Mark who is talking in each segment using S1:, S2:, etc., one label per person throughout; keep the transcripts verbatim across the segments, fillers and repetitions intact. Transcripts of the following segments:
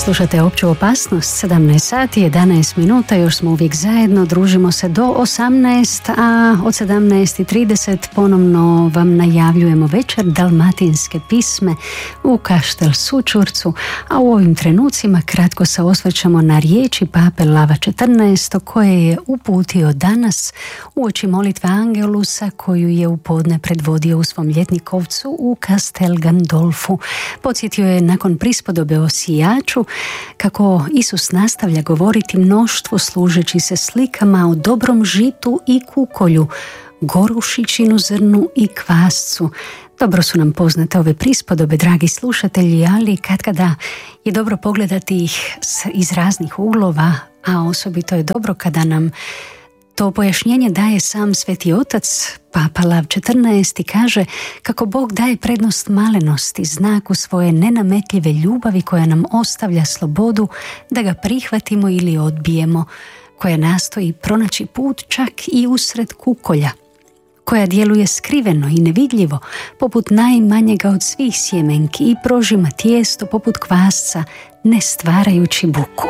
S1: Slušate Opću opasnost, sedamnaest sati, jedanaest minuta, još smo uvijek zajedno, družimo se do osamnaest, a od sedamnaest i trideset ponovno vam najavljujemo večer dalmatinske pisme u Kaštel Sućurcu, a u ovim trenucima kratko se osvrćemo na riječi Pape Lava četrnaestog koje je uputio danas uoči molitve Angelusa koju je u podne predvodio u svom ljetnikovcu u Castel Gandolfu. Podsjetio je nakon prispodobe o sijaču kako Isus nastavlja govoriti mnoštvu služeći se slikama o dobrom žitu i kukolju, gorušičinu zrnu i kvascu. Dobro su nam poznate ove prispodobe, dragi slušatelji, ali katkada je dobro pogledati ih iz raznih uglova, a osobito je dobro kada nam to pojašnjenje daje sam Sveti Otac. Papa Lav četrnaesti kaže kako Bog daje prednost malenosti, znaku svoje nenametljive ljubavi koja nam ostavlja slobodu da ga prihvatimo ili odbijemo, koja nastoji pronaći put čak i usred kukolja, koja djeluje skriveno i nevidljivo poput najmanjega od svih sjemenki i prožima tijesto poput kvasca, ne stvarajući buku.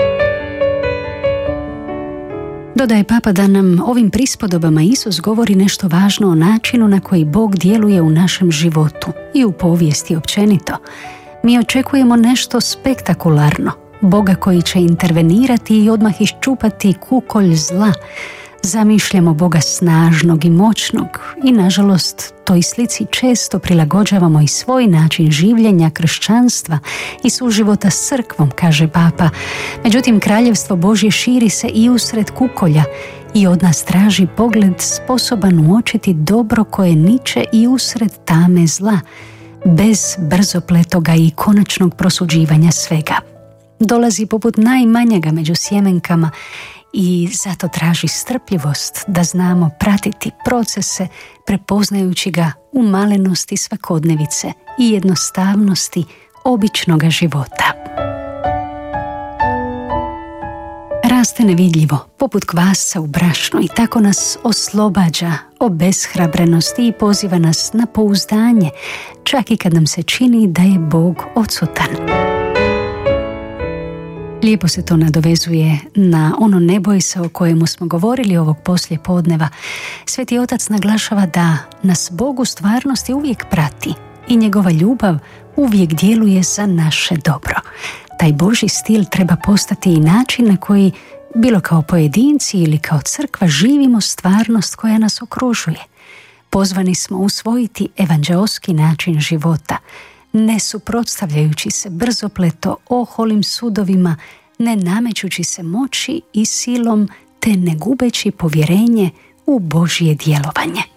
S1: Dodaje Papa da nam ovim prispodobama Isus govori nešto važno o načinu na koji Bog djeluje u našem životu i u povijesti općenito. Mi očekujemo nešto spektakularno, Boga koji će intervenirati i odmah iščupati kukolj zla. Zamišljamo Boga snažnog i moćnog i nažalost toj slici često prilagođavamo i svoj način življenja kršćanstva i suživota s crkvom, kaže Papa. Međutim, kraljevstvo Božje širi se i usred kukolja i od nas traži pogled sposoban uočiti dobro koje niče i usred tame zla, bez brzopletoga i konačnog prosuđivanja svega. Dolazi poput najmanjega među sjemenkama i zato traži strpljivost da znamo pratiti procese prepoznajući ga u malenosti svakodnevice i jednostavnosti običnoga života. Raste nevidljivo, poput kvasca u brašnu i tako nas oslobađa obeshrabrenosti i poziva nas na pouzdanje, čak i kad nam se čini da je Bog odsutan. Lijepo se to nadovezuje na ono ne boj se o kojemu smo govorili ovog poslije podneva. Sveti Otac naglašava da nas Bog u stvarnosti uvijek prati i njegova ljubav uvijek djeluje za naše dobro. Taj Božji stil treba postati i način na koji, bilo kao pojedinci ili kao crkva, živimo stvarnost koja nas okružuje. Pozvani smo usvojiti evanđeoski način života, ne suprotstavljajući se brzopleto oholim sudovima, ne namećući se moći i silom, te ne gubeći povjerenje u Božje djelovanje.